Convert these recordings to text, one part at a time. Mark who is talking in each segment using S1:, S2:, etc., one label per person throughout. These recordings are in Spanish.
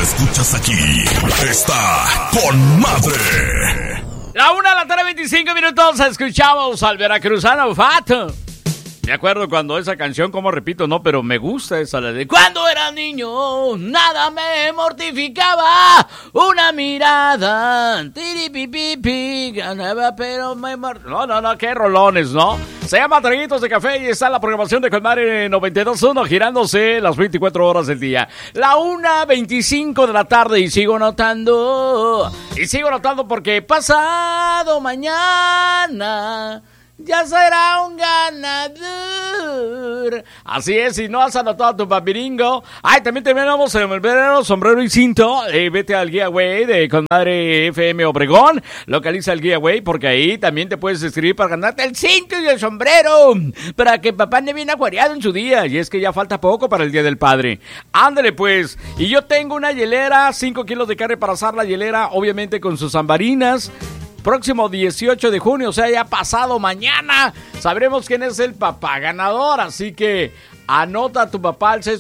S1: escuchas aquí está con madre.
S2: La 1:25 escuchamos al veracruzano Fato. Me acuerdo cuando esa canción, como repito, no, pero me gusta esa, la de cuando era niño, nada me mortificaba, una mirada, tiripipipi, ganaba, pero me No, qué rolones, ¿no? Se llama Traguitos de Café y está en la programación de Colmare 92.1, girándose las 24 horas del día. La 1:25 de la tarde y sigo notando porque pasado mañana ya será un ganador. Así es, si no has anotado tu papiringo. Ay, también tenemos el verano, sombrero y cinto. Vete al giveaway de Colmare FM Obregón. Localiza el giveaway porque ahí también te puedes inscribir para ganarte el cinto y el sombrero. Para que papá ande bien acuariado en su día. Y es que ya falta poco para el Día del Padre. Ándale pues. Y yo tengo una hielera, 5 kilos de carne para asar la hielera, obviamente con sus ambarinas. Próximo 18 de junio, o sea, ya pasado mañana, sabremos quién es el papá ganador. Así que anota a tu papá al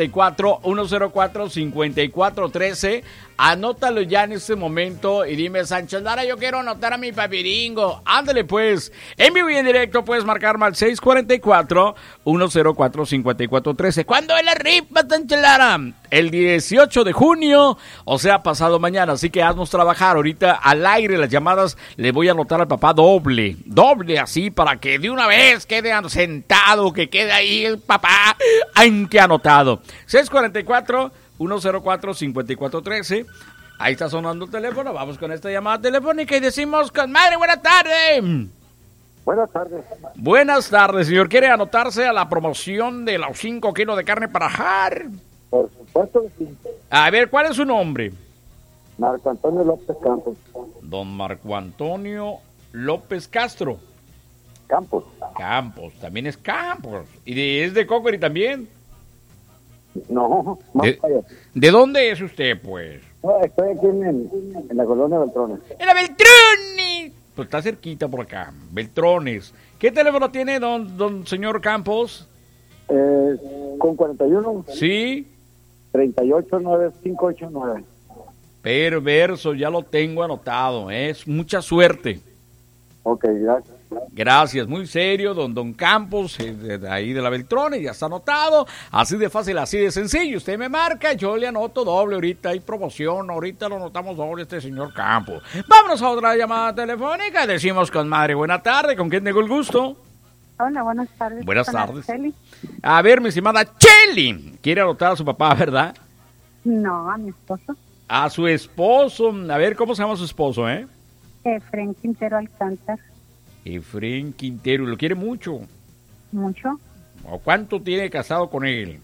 S2: 644-104-5413. Anótalo ya en este momento y dime, Sánchez Lara, yo quiero anotar a mi papiringo. Ándale pues, en vivo y en directo puedes marcarme al 644-104-5413. ¿Cuándo es la rifa, Sánchez Lara? El 18 de junio, o sea, pasado mañana. Así que haznos trabajar ahorita al aire las llamadas. Le voy a anotar al papá doble así, para que de una vez quede sentado, que quede ahí el papá en que anotado. 644-104-5413. Ahí está sonando el teléfono. Vamos con esta llamada telefónica y decimos, Colmare, buenas tardes.
S3: Buenas tardes.
S2: Buenas tardes, señor. ¿Quiere anotarse a la promoción de los 5 kilos de carne para ajar?
S3: Por supuesto que sí.
S2: A ver, ¿cuál es su nombre?
S3: Marco Antonio López Campos.
S2: Don Marco Antonio López Castro.
S3: Campos,
S2: también es Campos. ¿Y es de Cocorí también?
S3: No, más para allá.
S2: ¿De dónde es usted, pues?
S3: No, estoy aquí en la colonia Beltrones.
S2: ¡En la Beltrones! Pues está cerquita por acá, Beltrones. ¿Qué teléfono tiene don señor Campos?
S3: Con 41.
S2: Sí.
S3: 389589.
S2: Perverso, ya lo tengo anotado, es mucha suerte.
S3: Ok, gracias.
S2: Gracias, muy serio, don Campos, de ahí de la Beltrones, ya está anotado, así de fácil, así de sencillo. Usted me marca, yo le anoto doble, ahorita hay promoción, ahorita lo anotamos doble este señor Campos. Vámonos a otra llamada telefónica, decimos, Colmare, buena tarde, ¿con quién tengo el gusto?
S4: Hola, buenas tardes.
S2: Buenas tardes.
S4: Araceli.
S2: A ver, mi estimada Cheli, quiere anotar a su papá, ¿verdad?
S4: No, a mi esposo.
S2: A su esposo, a ver, ¿cómo se llama su esposo,
S4: Efren Quintero Alcántar.
S2: Efren Quintero, ¿lo quiere mucho?
S4: Mucho.
S2: ¿O cuánto tiene casado con él?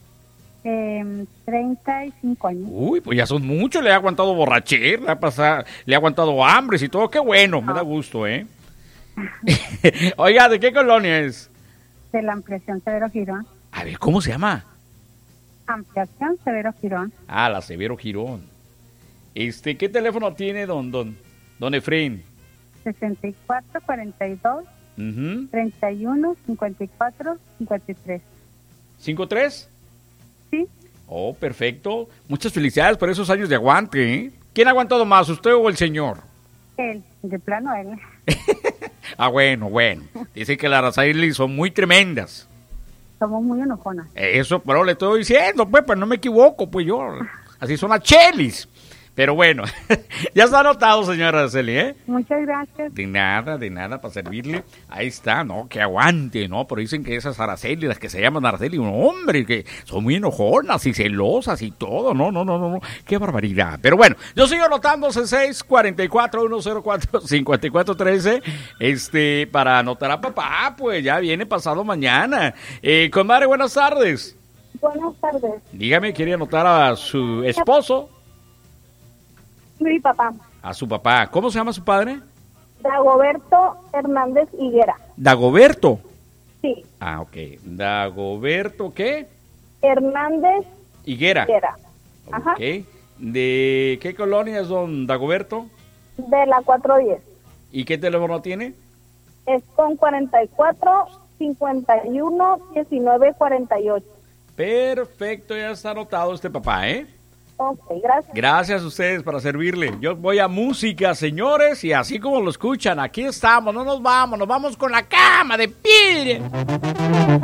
S4: 35 años.
S2: Uy, pues ya son muchos, le ha aguantado borrachera, le ha aguantado hambres y todo, qué bueno, me da gusto, Oiga, ¿de qué colonia es?
S4: De la ampliación Severo Girón.
S2: A ver, ¿cómo se llama?
S4: Ampliación Severo Girón.
S2: Ah, la Severo Girón. ¿Qué teléfono tiene don Efren?
S4: 6442 31 54 53.
S2: ¿53?
S4: Sí.
S2: Oh, perfecto. Muchas felicidades por esos años de aguante, ¿Quién ha aguantado más, usted o el señor?
S4: Él, de plano él.
S2: Ah, bueno. Dice que las Araceli son muy tremendas.
S4: Somos muy enojonas.
S2: Eso, pero le estoy diciendo, pues no me equivoco, pues yo. Así son las chelis. Pero bueno, ya está anotado, señora Araceli,
S4: Muchas gracias.
S2: De nada, para servirle. Ahí está, ¿no? Que aguante, ¿no? Pero dicen que esas Araceli, las que se llaman Araceli, hombre, que son muy enojonas y celosas y todo. No. Qué barbaridad. Pero bueno, yo sigo anotando 644-104-5413. Para anotar a papá, pues ya viene pasado mañana. Colmare, buenas tardes.
S4: Buenas tardes.
S2: Dígame, ¿quiere anotar a su esposo?
S4: Mi papá.
S2: A su papá. ¿Cómo se llama su padre?
S4: Dagoberto Hernández Higuera.
S2: ¿Dagoberto?
S4: Sí.
S2: Ah, ok. ¿Dagoberto qué?
S4: Hernández
S2: Higuera.
S4: Ajá.
S2: Ok. ¿De qué colonia es don Dagoberto?
S4: De la 410.
S2: ¿Y qué teléfono tiene?
S4: Es con 44 51 19 48.
S2: Perfecto, ya está anotado este papá,
S4: Ok, gracias.
S2: Gracias a ustedes para servirle. Yo voy a música, señores, y así como lo escuchan, aquí estamos, no nos vamos con la cama de piedra.